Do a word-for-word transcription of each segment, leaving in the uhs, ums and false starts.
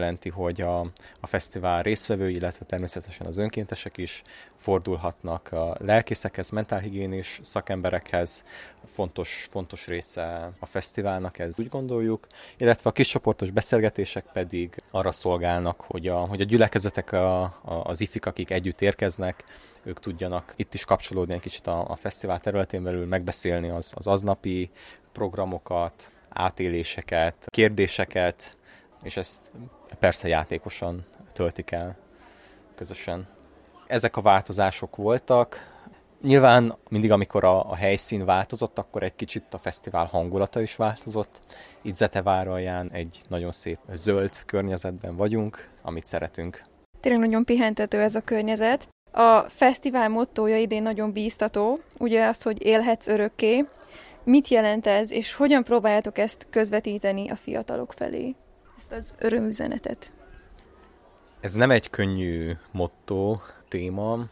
jelenti, hogy a, a fesztivál résztvevői, illetve természetesen az önkéntesek is fordulhatnak a lelkészekhez, mentálhigiénés szakemberekhez. Fontos, fontos része a fesztiválnak, ez úgy gondoljuk. Illetve a kiscsoportos beszélgetések pedig arra szolgálnak, hogy a, hogy a gyülekezetek, a, a, az ifik, akik együtt érkeznek, ők tudjanak itt is kapcsolódni egy kicsit a, a fesztivál területén belül, megbeszélni az, az aznapi programokat, átéléseket, kérdéseket, és ezt persze játékosan töltik el közösen. Ezek a változások voltak. Nyilván mindig, amikor a, a helyszín változott, akkor egy kicsit a fesztivál hangulata is változott. Itt Zeteváralján egy nagyon szép zöld környezetben vagyunk, amit szeretünk. Tényleg nagyon pihentető ez a környezet. A fesztivál mottója idén nagyon bíztató, ugye az, hogy élhetsz örökké. Mit jelent ez, és hogyan próbáljátok ezt közvetíteni a fiatalok felé? Ezt az örömüzenetet. Ez nem egy könnyű motto, téma,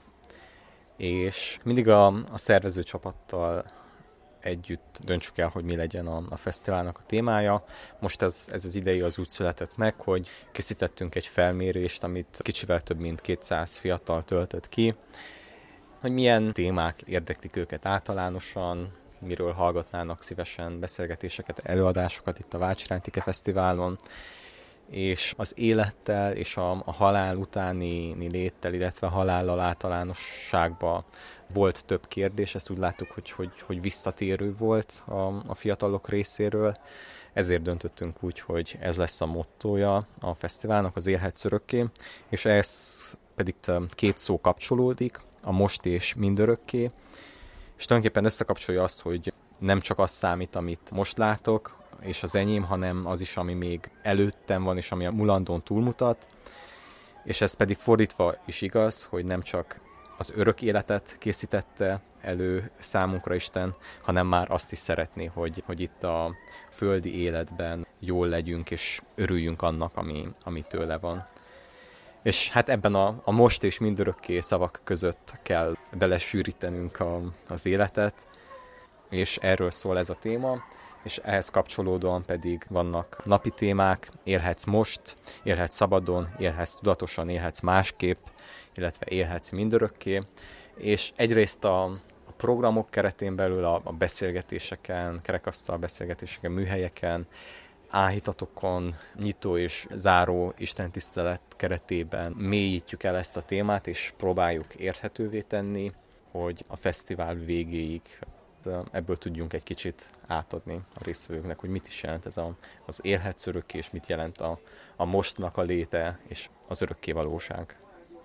és mindig a, a szervező csapattal együtt döntsük el, hogy mi legyen a, a fesztiválnak a témája. Most ez, ez az idei az úgy született meg, hogy készítettünk egy felmérést, amit kicsivel több mint kétszáz fiatal töltött ki, hogy milyen témák érdeklik őket általánosan, miről hallgatnának szívesen beszélgetéseket, előadásokat itt a Vácsiránytike Fesztiválon, és az élettel és a, a halál utáni léttel, illetve a halállal általánosságban volt több kérdés, ezt úgy láttuk, hogy, hogy, hogy visszatérő volt a, a fiatalok részéről, ezért döntöttünk úgy, hogy ez lesz a mottója a fesztiválnak, az élhetsz örökké, és ez pedig két szó kapcsolódik, a most és mindörökké, és tulajdonképpen összekapcsolja azt, hogy nem csak az számít, amit most látok, és az enyém, hanem az is, ami még előttem van, és ami a mulandón túlmutat, és ez pedig fordítva is igaz, hogy nem csak az örök életet készítette elő számunkra Isten, hanem már azt is szeretné, hogy, hogy itt a földi életben jól legyünk, és örüljünk annak, ami, ami tőle van. És hát ebben a, a most és mindörökké szavak között kell belesűrítenünk a, az életet, és erről szól ez a téma, és ehhez kapcsolódóan pedig vannak napi témák, élhetsz most, élhetsz szabadon, élhetsz tudatosan, élhetsz másképp, illetve élhetsz mindörökké, és egyrészt a, a programok keretén belül a, a beszélgetéseken, kerekasztal beszélgetéseken, műhelyeken, áhítatokon, nyitó és záró istentisztelet keretében mélyítjük el ezt a témát, és próbáljuk érthetővé tenni, hogy a fesztivál végéig ebből tudjunk egy kicsit átadni a résztvevőknek, hogy mit is jelent ez a, az élhetsz örökké, és mit jelent a, a mostnak a léte, és az örökké valóság.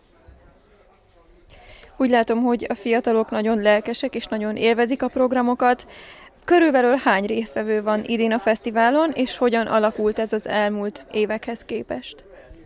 Úgy látom, hogy a fiatalok nagyon lelkesek, és nagyon élvezik a programokat. Körülbelül hány résztvevő van idén a fesztiválon, és hogyan alakult ez az elmúlt évekhez képest?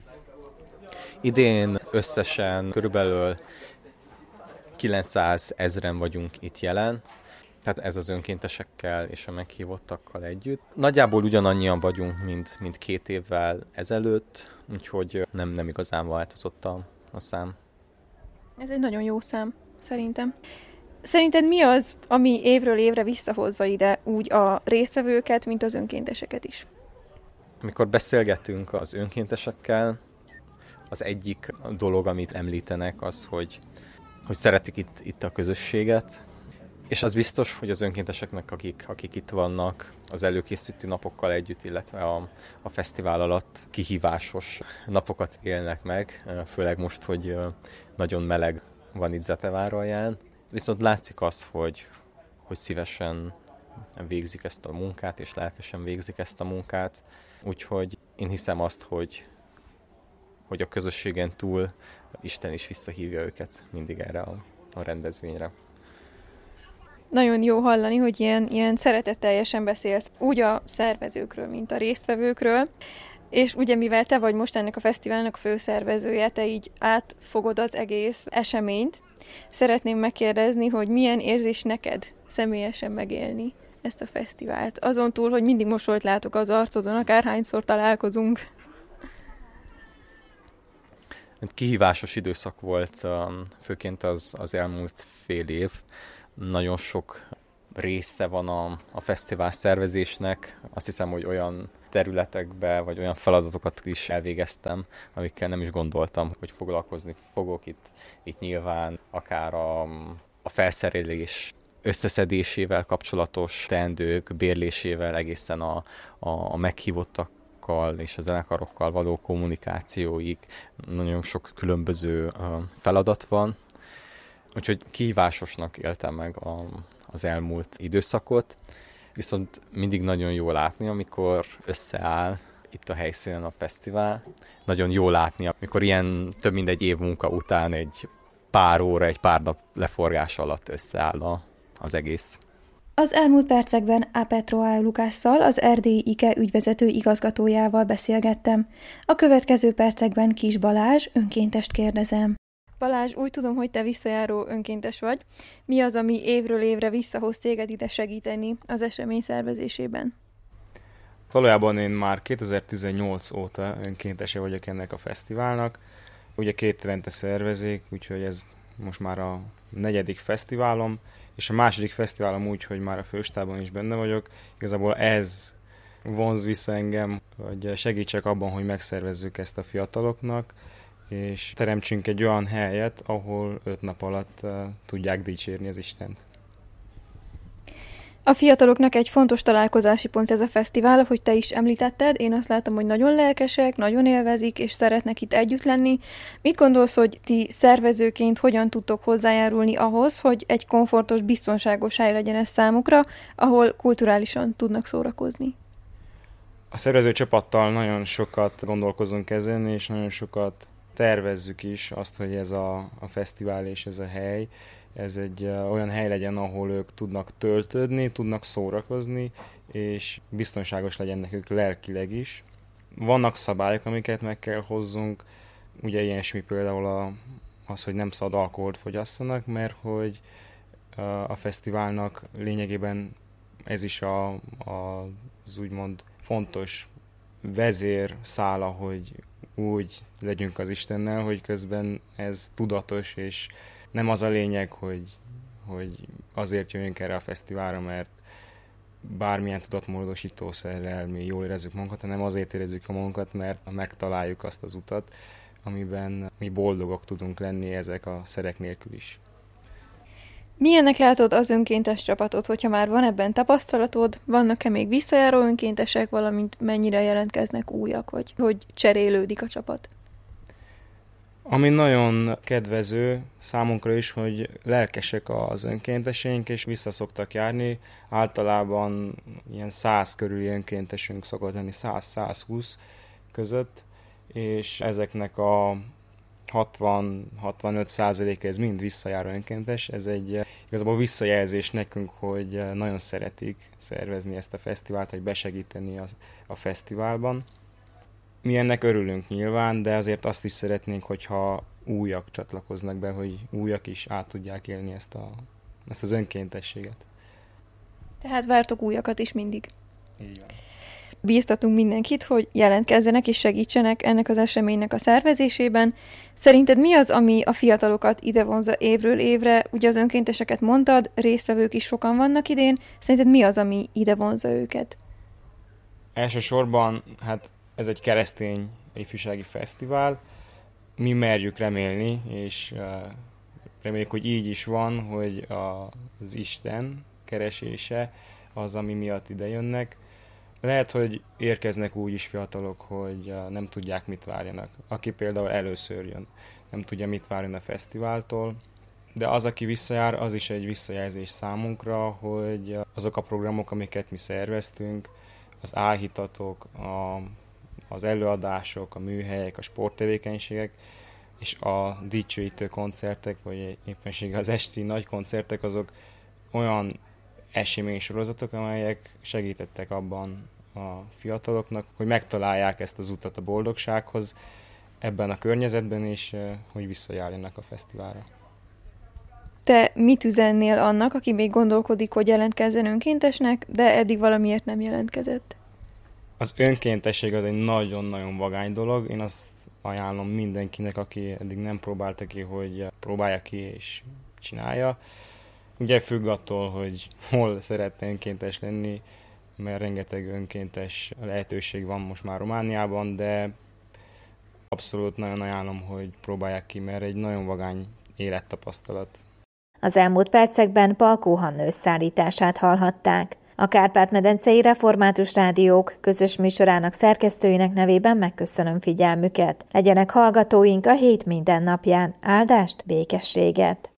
Idén összesen körülbelül kilencszáz ezren vagyunk itt jelen, tehát ez az önkéntesekkel és a meghívottakkal együtt. Nagyjából ugyanannyian vagyunk, mint, mint két évvel ezelőtt, úgyhogy nem, nem igazán változott a, a szám. Ez egy nagyon jó szám, szerintem. Szerinted mi az, ami évről évre visszahozza ide úgy a résztvevőket, mint az önkénteseket is? Amikor beszélgetünk az önkéntesekkel, az egyik dolog, amit említenek, az, hogy, hogy szeretik itt, itt a közösséget, és az biztos, hogy az önkénteseknek, akik, akik itt vannak, az előkészítő napokkal együtt, illetve a, a fesztivál alatt kihívásos napokat élnek meg, főleg most, hogy nagyon meleg van itt Zeteváralján. Viszont látszik az, hogy, hogy szívesen végzik ezt a munkát, és lelkesen végzik ezt a munkát. Úgyhogy én hiszem azt, hogy, hogy a közösségen túl Isten is visszahívja őket mindig erre a, a rendezvényre. Nagyon jó hallani, hogy ilyen, ilyen szeretetteljesen beszélsz úgy a szervezőkről, mint a résztvevőkről, és ugye mivel te vagy most ennek a fesztiválnak a főszervezője, te így átfogod az egész eseményt, szeretném megkérdezni, hogy milyen érzés neked személyesen megélni ezt a fesztivált. Azon túl, hogy mindig mosolyt látok az arcodon, akárhányszor találkozunk. Kihívásos időszak volt, főként az, az elmúlt fél év. Nagyon sok része van a, a fesztivál szervezésnek. Azt hiszem, hogy olyan területekbe, vagy olyan feladatokat is elvégeztem, amikkel nem is gondoltam, hogy foglalkozni fogok itt, itt nyilván akár a, a felszerelés összeszedésével kapcsolatos teendők, bérlésével egészen a, a, a meghívottakkal és a zenekarokkal való kommunikációig. Nagyon sok különböző feladat van, úgyhogy kihívásosnak éltem meg a, az elmúlt időszakot, viszont mindig nagyon jó látni, amikor összeáll itt a helyszínen a fesztivál. Nagyon jó látni, amikor ilyen több mint egy év munka után egy pár óra, egy pár nap leforgás alatt összeáll a, az egész. Az elmúlt percekben A. Petroá Lukásszal, az erdélyi i ká ügyvezető igazgatójával beszélgettem. A következő percekben Kis Balázs önkéntest kérdezem. Balázs, úgy tudom, hogy te visszajáró önkéntes vagy. Mi az, ami évről évre visszahoz téged ide segíteni az esemény szervezésében? Valójában én már kétezer-tizennyolc óta önkéntese vagyok ennek a fesztiválnak. Ugye két évente szervezik, úgyhogy ez most már a negyedik fesztiválom, és a második fesztiválom úgy, hogy már a főstábban is benne vagyok. Igazából ez vonz vissza engem, hogy segítsek abban, hogy megszervezzük ezt a fiataloknak, és teremtsünk egy olyan helyet, ahol öt nap alatt uh, tudják dicsérni az Istent. A fiataloknak egy fontos találkozási pont ez a fesztivál, ahogy te is említetted. Én azt látom, hogy nagyon lelkesek, nagyon élvezik, és szeretnek itt együtt lenni. Mit gondolsz, hogy ti szervezőként hogyan tudtok hozzájárulni ahhoz, hogy egy komfortos, biztonságos hely legyen ez számukra, ahol kulturálisan tudnak szórakozni? A szervező csapattal nagyon sokat gondolkozunk ezen, és nagyon sokat tervezzük is azt, hogy ez a, a fesztivál és ez a hely, ez egy uh, olyan hely legyen, ahol ők tudnak töltődni, tudnak szórakozni, és biztonságos legyen nekük lelkileg is. Vannak szabályok, amiket meg kell hozzunk, ugye ilyesmi például a, az, hogy nem szabad alkoholt fogyasszanak, mert hogy uh, a fesztiválnak lényegében ez is a, a, az úgymond fontos vezérszála, hogy úgy legyünk az Istennel, hogy közben ez tudatos, és nem az a lényeg, hogy, hogy azért jöjjünk erre a fesztiválra, mert bármilyen tudatmódosítószerrel mi jól érezzük magunkat, hanem azért érezzük a magunkat, mert megtaláljuk azt az utat, amiben mi boldogok tudunk lenni ezek a szerek nélkül is. Milyennek látod az önkéntes csapatot, hogyha már van ebben tapasztalatod, vannak-e még visszajáró önkéntesek, valamint mennyire jelentkeznek újak, vagy hogy cserélődik a csapat? Ami nagyon kedvező számunkra is, hogy lelkesek az önkénteseink, és vissza szoktak járni. Általában ilyen száz körüli önkéntesünk szokott lenni, száz-százhúsz között, és ezeknek a hatvan-hatvanöt százaléka ez mind visszajáró önkéntes. Ez egy igazából visszajelzés nekünk, hogy nagyon szeretik szervezni ezt a fesztivált, vagy besegíteni a, a fesztiválban. Mi ennek örülünk nyilván, de azért azt is szeretnénk, hogyha újak csatlakoznak be, hogy újak is át tudják élni ezt, a, ezt az önkéntességet. Tehát vártok újakat is mindig. Így van. Bíztatunk mindenkit, hogy jelentkezzenek és segítsenek ennek az eseménynek a szervezésében. Szerinted mi az, ami a fiatalokat ide vonzza évről évre? Ugye az önkénteseket mondtad, résztvevők is sokan vannak idén. Szerinted mi az, ami ide vonzza őket? Elsősorban, hát ez egy keresztény ifjúsági fesztivál. Mi merjük remélni, és reméljük, hogy így is van, hogy az Isten keresése az, ami miatt ide jönnek. Lehet, hogy érkeznek úgy is fiatalok, hogy nem tudják, mit várjanak. Aki például először jön, nem tudja, mit várjon a fesztiváltól. De az, aki visszajár, az is egy visszajelzés számunkra, hogy azok a programok, amiket mi szerveztünk, az áhítatok, a, az előadások, a műhelyek, a sporttevékenységek, és a dicsőítő koncertek, vagy éppenséggel az esti nagy koncertek, azok olyan eseménysorozatok, amelyek segítettek abban a fiataloknak, hogy megtalálják ezt az utat a boldogsághoz ebben a környezetben, és hogy visszajárjanak a fesztiválra. Te mit üzennél annak, aki még gondolkodik, hogy jelentkezzen önkéntesnek, de eddig valamiért nem jelentkezett? Az önkéntesség az egy nagyon-nagyon vagány dolog. Én azt ajánlom mindenkinek, aki eddig nem próbálta ki, hogy próbálja ki és csinálja. Ugye függ attól, hogy hol szeretne önkéntes lenni, mert rengeteg önkéntes lehetőség van most már Romániában, de abszolút nagyon ajánlom, hogy próbálják ki, mert egy nagyon vagány élettapasztalat. Az elmúlt percekben Palkó Hanna összeállítását hallhatták. A Kárpát-medencei Református Rádiók közös műsorának szerkesztőinek nevében megköszönöm figyelmüket. Legyenek hallgatóink a hét minden napján. Áldást, békességet!